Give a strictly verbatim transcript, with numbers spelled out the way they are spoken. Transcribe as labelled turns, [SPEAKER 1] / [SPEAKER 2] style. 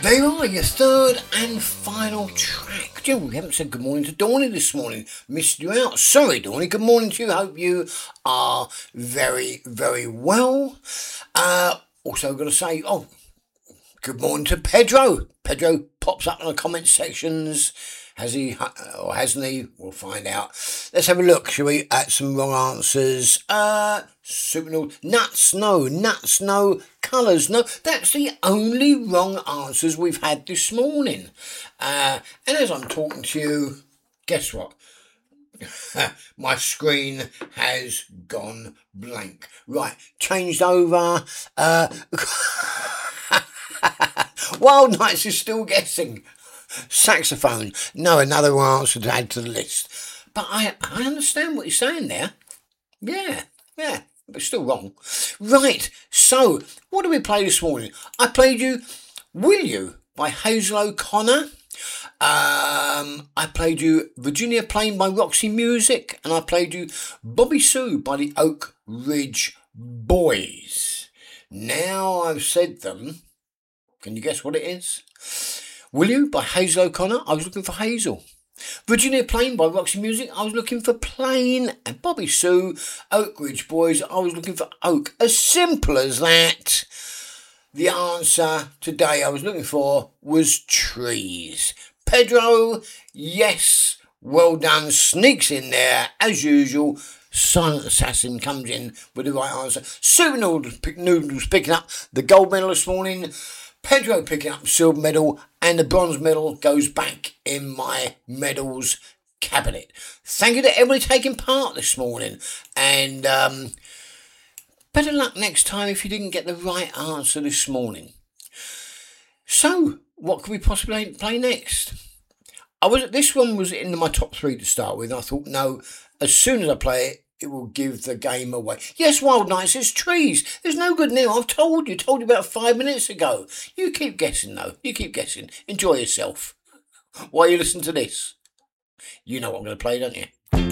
[SPEAKER 1] There you are, your third and final track. Jill, we haven't said good morning to Dawny this morning. Missed you out. Sorry, Dawny. Good morning to you. Hope you are very, very well. Uh, also got to say, oh, good morning to Pedro. Pedro pops up in the comment sections. Has he, or hasn't he? We'll find out. Let's have a look, shall we, at some wrong answers. Uh, super nuts, no. Nuts, no. Colours, no. That's the only wrong answers we've had this morning. Uh, and as I'm talking to you, guess what? My screen has gone blank. Right, changed over. Uh, Wild Nights is still guessing. Saxophone, no, another answer to add to the list. But I, I understand what you're saying there. Yeah, yeah, but still wrong. Right, so what did we play this morning? I played you Will You by Hazel O'Connor. Um, I played you Virginia Plain by Roxy Music. And I played you Bobby Sue by the Oak Ridge Boys. Now I've said them, can you guess what it is? Will You by Hazel O'Connor, I was looking for Hazel. Virginia Plain by Roxy Music, I was looking for Plain. And Bobby Sue, Oak Ridge Boys, I was looking for Oak. As simple as that. The answer today I was looking for was trees. Pedro, yes, well done. Sneaks in there, as usual. Silent Assassin comes in with the right answer. Super Noodles, Noodles picking up the gold medal this morning. Pedro picking up the silver medal, and the bronze medal goes back in my medals cabinet. Thank you to everybody taking part this morning, and um, better luck next time if you didn't get the right answer this morning. So, what could we possibly play next? I was this one was in my top three to start with. I thought, no, as soon as I play it, it will give the game away. Yes, Wild Nights is trees. There's no good now. I've told you. Told you about five minutes ago. You keep guessing, though. You keep guessing. Enjoy yourself. While you listen to this. You know what I'm going to play, don't you?